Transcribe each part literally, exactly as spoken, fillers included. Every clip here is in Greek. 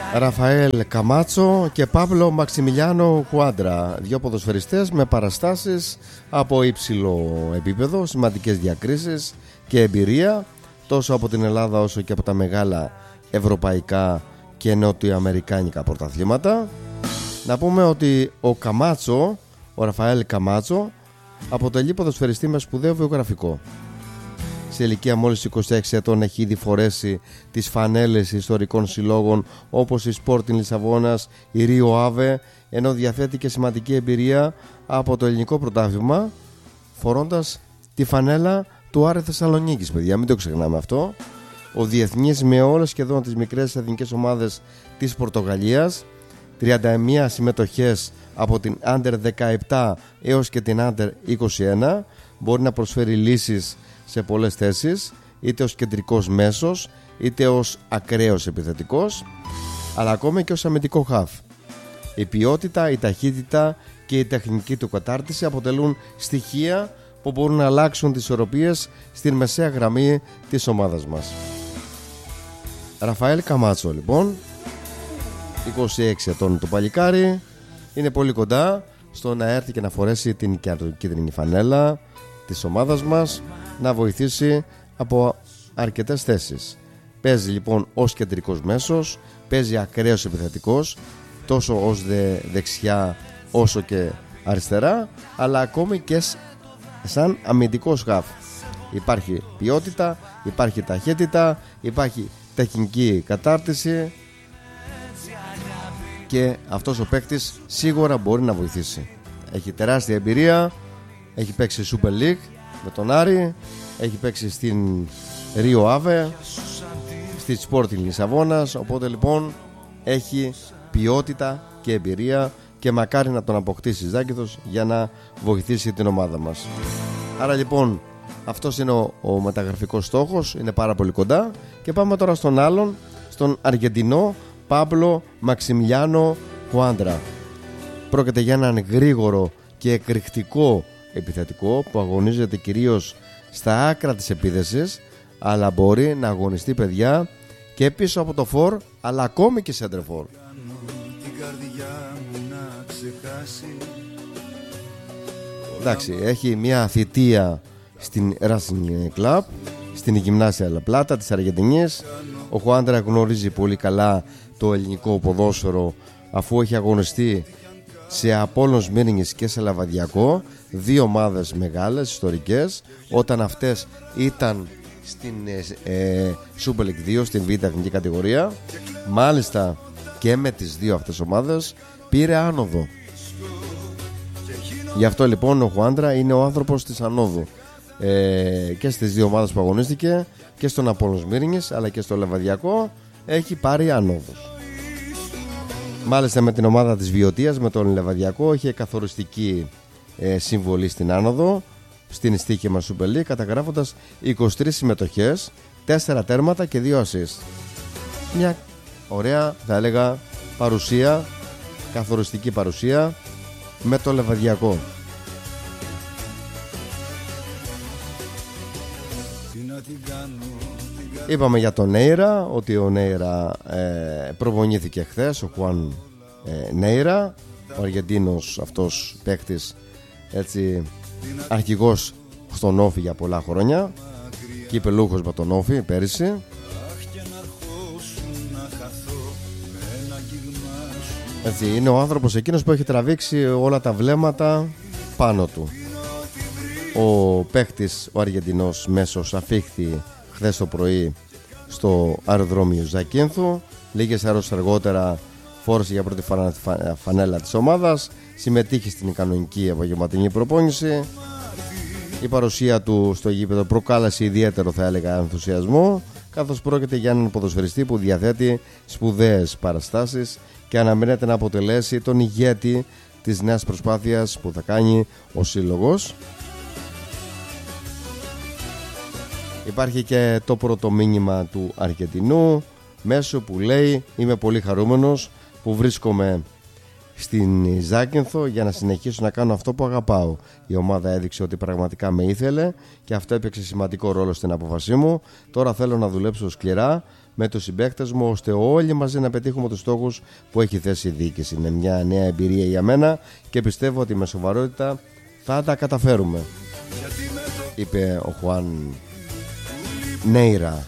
Ραφαέλ Καμάτσο και Παύλο Μαξιμιλιάνο Χουάντρα, δύο ποδοσφαιριστές με παραστάσεις από υψηλό επίπεδο, σημαντικές διακρίσεις και εμπειρία τόσο από την Ελλάδα όσο και από τα μεγάλα ευρωπαϊκά και νοτιοαμερικάνικα πρωταθλήματα. Να πούμε ότι ο Καμάτσο, ο Ραφαέλ Καμάτσο, αποτελεί ποδοσφαιριστή με σπουδαίο βιογραφικό. Σε ηλικία μόλις είκοσι έξι ετών έχει ήδη φορέσει τις φανέλες ιστορικών συλλόγων όπως η Sporting Λισαβόνας, η Ρίο Άβε, ενώ διαθέτει και σημαντική εμπειρία από το ελληνικό πρωτάθλημα φορώντας τη φανέλα του Άρη Θεσσαλονίκης, παιδιά, μην το ξεχνάμε αυτό. Ο διεθνής με όλες σχεδόν τις μικρές εθνικές ομάδες της Πορτογαλίας, τριάντα μία συμμετοχές από την Under δεκαεπτά έως και την Under είκοσι ένα, μπορεί να προσφέρει λύσεις σε πολλές θέσεις, είτε ως κεντρικός μέσος είτε ως ακραίος επιθετικός, αλλά ακόμη και ως αμυντικό χαφ. Η ποιότητα, η ταχύτητα και η τεχνική του κατάρτιση αποτελούν στοιχεία που μπορούν να αλλάξουν τις ισορροπίες στην μεσαία γραμμή της ομάδας μας. Ραφαέλ Καμάτσο λοιπόν, είκοσι έξι ετών το παλικάρι, είναι πολύ κοντά στο να έρθει και να φορέσει την κίτρινη φανέλα της ομάδας μας, να βοηθήσει από αρκετές θέσεις. Παίζει λοιπόν ως κεντρικός μέσος, παίζει ακραίος επιθετικός, τόσο ως δε, δεξιά όσο και αριστερά, αλλά ακόμη και σαν αμυντικός χαφ. Υπάρχει ποιότητα, υπάρχει ταχύτητα, υπάρχει τεχνική κατάρτιση και αυτός ο παίκτης σίγουρα μπορεί να βοηθήσει. Έχει τεράστια εμπειρία, έχει παίξει Super League με τον Άρη, έχει παίξει στην Ρίο Άβε, στη Sporting Λισαβόνας, οπότε λοιπόν έχει ποιότητα και εμπειρία και μακάρι να τον αποκτήσει Ζάκηθος για να βοηθήσει την ομάδα μας. Άρα λοιπόν αυτός είναι ο, ο μεταγραφικός στόχος, είναι πάρα πολύ κοντά. Και πάμε τώρα στον άλλον, στον Αργεντινό Παύλο Μαξιμιλιάνο Χουάντρα. Πρόκειται για έναν γρήγορο και εκρηκτικό επιθετικό που αγωνίζεται κυρίως στα άκρα της επίθεσης, αλλά μπορεί να αγωνιστεί, παιδιά, και πίσω από το φορ, αλλά ακόμη και σέντερ φορ. Εντάξει, έχει μια θητεία στην Racing Club, στην Γυμνάσια La Plata της Αργεντινής. Ο Χουάντρα γνωρίζει πολύ καλά το ελληνικό ποδόσφαιρο, αφού έχει αγωνιστεί σε Απόλλων Σμύρνης και σε Λαβαδιακό, δύο ομάδες μεγάλες, ιστορικές, όταν αυτές ήταν στην ε, Super League δύο, στην Β' εθνική κατηγορία. Μάλιστα και με τις δύο αυτές ομάδες πήρε άνοδο. Γι' αυτό λοιπόν ο Χουάντρα είναι ο άνθρωπος της ανόδου, ε, και στις δύο ομάδες που αγωνίστηκε, και στον Απόλλων Σμύρνης αλλά και στο Λαβαδιακό έχει πάρει άνοδος. Μάλιστα με την ομάδα της Βιωτίας, με τον Λεβαδιακό, είχε καθοριστική ε, συμβολή στην άνοδο, στην στοίχημα Super League, καταγράφοντας είκοσι τρεις συμμετοχές, τέσσερα τέρματα και δύο assist. Μια ωραία, θα έλεγα, παρουσία, καθοριστική παρουσία με το Λεβαδιακό. Είπαμε για τον Νέιρα ότι ο Νέιρα ε, προπονήθηκε χθες, ο Χουάν ε, Νέιρα, ο Αργεντίνος αυτός παίκτης, έτσι, αρχηγός στον Όφι για πολλά χρόνια, κυπελούχος με τον Όφι πέρυσι. Έτσι, είναι ο άνθρωπος εκείνος που έχει τραβήξει όλα τα βλέμματα πάνω του. Ο παίκτης, ο Αργεντινός μέσος, αφήχθη χθες το πρωί στο αεροδρόμιο Ζακίνθου. Λίγες ώρες αργότερα φόρησε για πρώτη φανέλα της ομάδας, συμμετείχε στην κανονική απογευματινή προπόνηση. Η παρουσία του στο γήπεδο προκάλεσε ιδιαίτερο, θα έλεγα, ενθουσιασμό, καθώς πρόκειται για έναν ποδοσφαιριστή που διαθέτει σπουδαίες παραστάσεις και αναμένεται να αποτελέσει τον ηγέτη της νέας προσπάθειας που θα κάνει ο σύλλογος. Υπάρχει και το πρώτο μήνυμα του Αργεντινού μέσω που λέει: είμαι πολύ χαρούμενος που βρίσκομαι στην Ζάκυνθο για να συνεχίσω να κάνω αυτό που αγαπάω. Η ομάδα έδειξε ότι πραγματικά με ήθελε και αυτό έπαιξε σημαντικό ρόλο στην απόφασή μου. Τώρα θέλω να δουλέψω σκληρά με τους συμπαίκτες μου, ώστε όλοι μαζί να πετύχουμε τους στόχους που έχει θέσει η διοίκηση. Είναι μια νέα εμπειρία για μένα και πιστεύω ότι με σοβαρότητα θα τα καταφέρουμε, είπε ο Χουάν Νέιρα.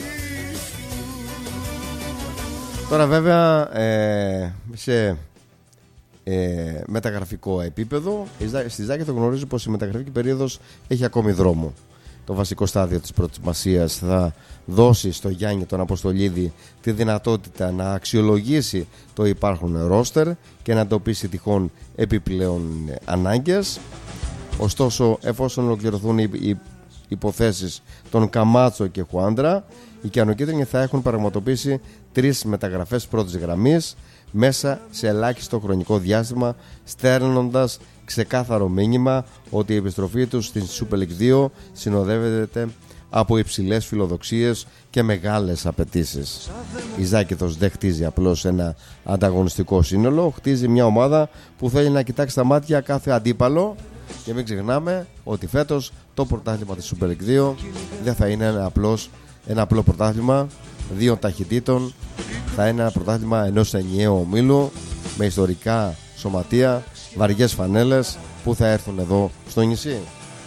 Τώρα βέβαια ε, σε ε, μεταγραφικό επίπεδο στη Ζάκηθο γνωρίζω πως η μεταγραφική περίοδος έχει ακόμη δρόμο. Το βασικό στάδιο της προετοιμασίας θα δώσει στο Γιάννη τον Αποστολίδη τη δυνατότητα να αξιολογήσει το υπάρχον ρόστερ και να εντοπίσει τυχόν επιπλέον ανάγκες. Ωστόσο, εφόσον ολοκληρωθούν οι υποθέσεις των Καμάτσο και Χουάντρα, οι Κιανοκίτρινοι θα έχουν πραγματοποιήσει τρεις μεταγραφές πρώτης γραμμής μέσα σε ελάχιστο χρονικό διάστημα, στέλνοντας ξεκάθαρο μήνυμα ότι η επιστροφή τους στην Super League δύο συνοδεύεται από υψηλές φιλοδοξίες και μεγάλες απαιτήσεις. Η Ζάκηθος δεν χτίζει απλώς ένα ανταγωνιστικό σύνολο, χτίζει μια ομάδα που θέλει να κοιτάξει στα μάτια κάθε αντίπαλο. Και μην ξεχνάμε ότι φέτος το πρωτάθλημα της Super League δύο δεν θα είναι ένα, απλώς, ένα απλό πρωτάθλημα δύο ταχυτήτων. Θα είναι ένα πρωτάθλημα ενός ενιαίου ομίλου με ιστορικά σωματεία, βαριές φανέλες που θα έρθουν εδώ στο νησί.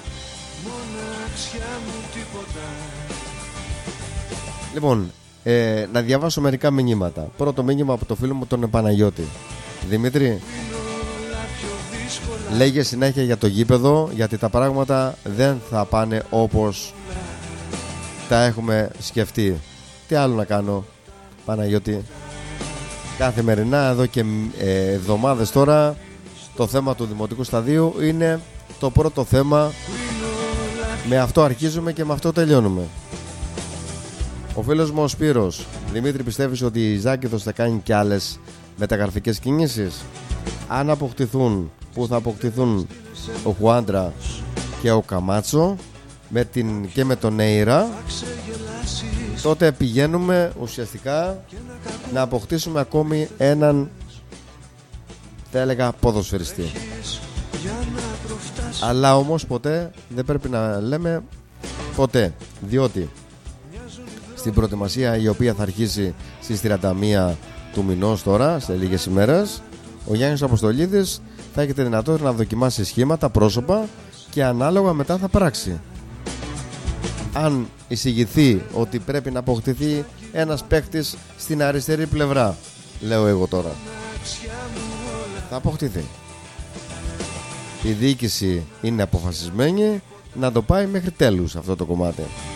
Λοιπόν, ε, να διαβάσω μερικά μηνύματα. Πρώτο μήνυμα από το φίλο μου τον Παναγιώτη. Δημήτρη, λέγε συνέχεια για το γήπεδο, γιατί τα πράγματα δεν θα πάνε όπως τα έχουμε σκεφτεί. Τι άλλο να κάνω, Παναγιώτη? Καθημερινά εδώ και ε, εβδομάδες τώρα το θέμα του δημοτικού σταδίου είναι το πρώτο θέμα. Με αυτό αρχίζουμε και με αυτό τελειώνουμε. Ο φίλος μου ο Σπύρος, Δημήτρη, πιστεύεις ότι η Ζάκηθος θα κάνει και άλλες μεταγραφικές κινήσεις? Αν αποκτηθούν, που θα αποκτηθούν ο Χουάντρα και ο Καμάτσο με την, και με τον Νέιρα, τότε πηγαίνουμε ουσιαστικά να αποκτήσουμε ακόμη έναν, θα έλεγα, ποδοσφαιριστή. Αλλά όμως ποτέ δεν πρέπει να λέμε ποτέ, διότι στην προετοιμασία, η οποία θα αρχίσει στις τριάντα μία του μηνός τώρα, σε λίγες ημέρες, ο Γιάννης Αποστολίδης θα έχει τη δυνατότητα να δοκιμάσει σχήματα, πρόσωπα και ανάλογα μετά θα πράξει. Αν εισηγηθεί ότι πρέπει να αποκτηθεί ένας παίκτης στην αριστερή πλευρά, λέω εγώ τώρα, θα αποκτηθεί. Η διοίκηση είναι αποφασισμένη να το πάει μέχρι τέλους αυτό το κομμάτι.